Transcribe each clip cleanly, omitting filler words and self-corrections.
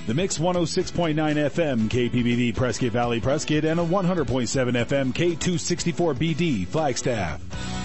The Mix 106.9 FM KPBV Prescott Valley Prescott and a 100.7 FM K264BD Flagstaff.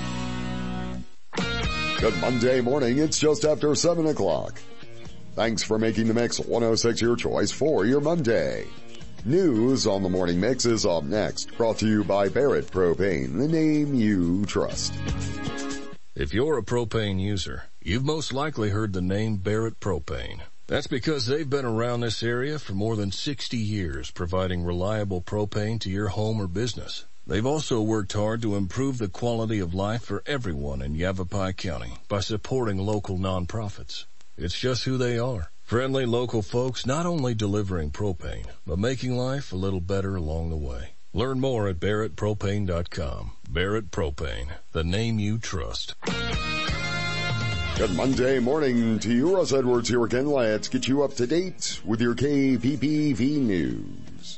Good Monday morning. It's just after 7 o'clock. Thanks for making the Mix 106 your choice for your Monday. News on the Morning Mix is up next, brought to you by Barrett Propane, the name you trust. If you're a propane user, you've most likely heard the name Barrett Propane. That's because they've been around this area for more than 60 years, providing reliable propane to your home or business. They've also worked hard to improve the quality of life for everyone in Yavapai County by supporting local nonprofits. It's just who they are. Friendly local folks not only delivering propane, but making life a little better along the way. Learn more at barrettpropane.com. Barrett Propane, the name you trust. Good Monday morning to you. Russ Edwards here again. Let's get you up to date with your KPPV news.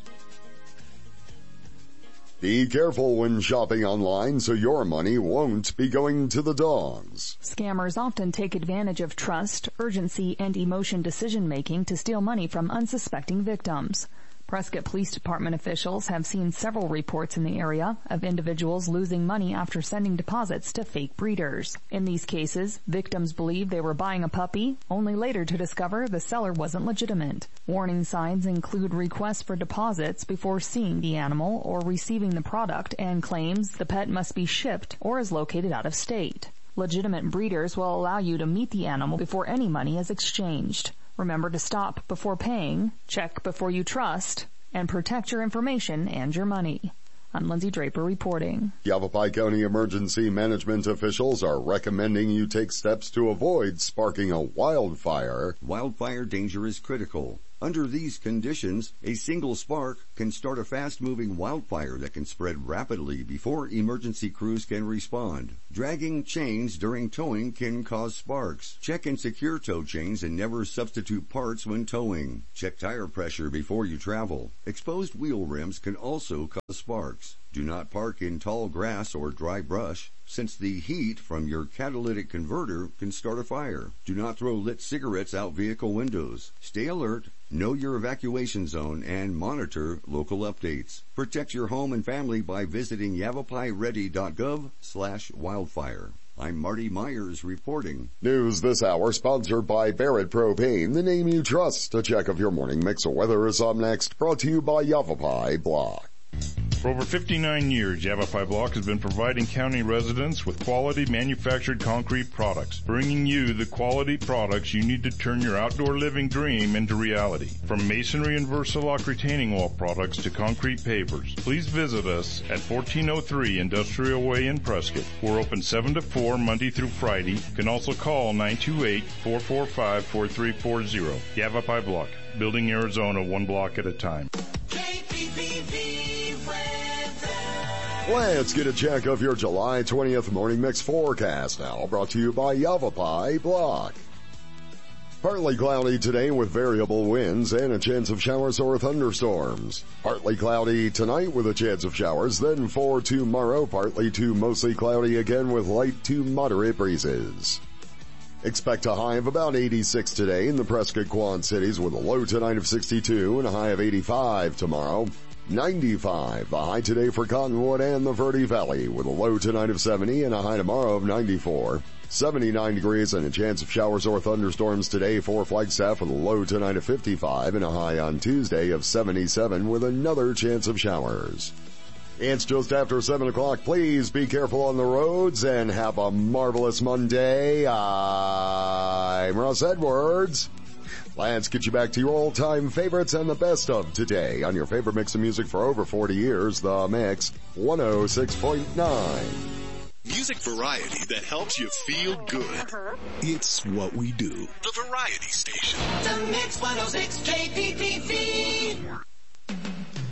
Be careful when shopping online so your money won't be going to the dogs. Scammers often take advantage of trust, urgency, and emotion decision-making to steal money from unsuspecting victims. Prescott Police Department officials have seen several reports in the area of individuals losing money after sending deposits to fake breeders. In these cases, victims believed they were buying a puppy, only later to discover the seller wasn't legitimate. Warning signs include requests for deposits before seeing the animal or receiving the product and claims the pet must be shipped or is located out of state. Legitimate breeders will allow you to meet the animal before any money is exchanged. Remember to stop before paying, check before you trust, and protect your information and your money. I'm Lindsay Draper reporting. Yavapai County emergency management officials are recommending you take steps to avoid sparking a wildfire. Wildfire danger is critical. Under these conditions, a single spark can start a fast-moving wildfire that can spread rapidly before emergency crews can respond. Dragging chains during towing can cause sparks. Check and secure tow chains and never substitute parts when towing. Check tire pressure before you travel. Exposed wheel rims can also cause sparks. Do not park in tall grass or dry brush, since the heat from your catalytic converter can start a fire. Do not throw lit cigarettes out vehicle windows. Stay alert, know your evacuation zone, and monitor local updates. Protect your home and family by visiting yavapaiready.gov/wildfire. I'm Marty Myers reporting. News this hour sponsored by Barrett Propane, the name you trust. A check of your morning mix of weather is up next, brought to you by Yavapai Block. For over 59 years, Yavapai Block has been providing county residents with quality manufactured concrete products, bringing you the quality products you need to turn your outdoor living dream into reality. From masonry and Versalock retaining wall products to concrete pavers, please visit us at 1403 Industrial Way in Prescott. We're open 7 to 4 Monday through Friday. You can also call 928-445-4340. Yavapai Block, building Arizona one block at a time. Let's get a check of your July 20th morning mix forecast now, brought to you by Yavapai Block. Partly cloudy today with variable winds and a chance of showers or thunderstorms. Partly cloudy tonight with a chance of showers, then for tomorrow, partly to mostly cloudy again with light to moderate breezes. Expect a high of about 86 today in the Prescott Quad Cities with a low tonight of 62 and a high of 85 tomorrow. 95, the high today for Cottonwood and the Verde Valley with a low tonight of 70 and a high tomorrow of 94. 79 degrees and a chance of showers or thunderstorms today for Flagstaff with a low tonight of 55 and a high on Tuesday of 77 with another chance of showers. It's just after 7 o'clock. Please be careful on the roads and have a marvelous Monday. I'm Russ Edwards. Let's get you back to your all-time favorites and the best of today on your favorite mix of music for over 40 years, The Mix 106.9. Music variety that helps you feel good. It's what we do. The Variety Station. The Mix 106 KPPV.